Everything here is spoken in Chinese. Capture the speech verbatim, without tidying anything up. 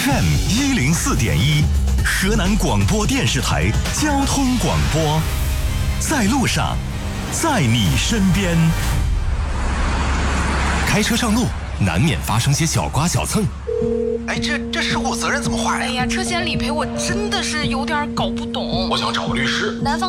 F M 一零四点一，河南广播电视台交通广播，在路上，在你身边。开车上路，难免发生些小刮小蹭。 哎，这这事故责任怎么划呀？ 哎呀，车险理赔我真的是有点搞不懂。 我想找个律师。 南方